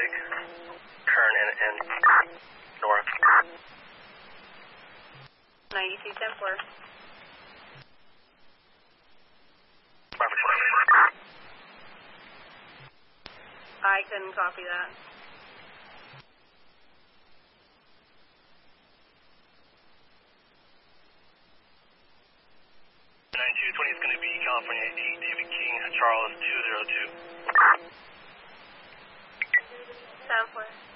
traffic, Kern and north. 92-10-4. I couldn't copy that. Is going to be California 8 David King, Charles 202. 7-4.